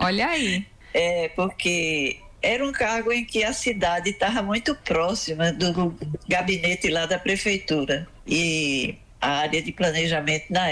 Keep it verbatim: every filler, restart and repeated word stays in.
Olha aí. É, porque era um cargo em que a cidade estava muito próxima do gabinete lá da prefeitura. E a área de planejamento na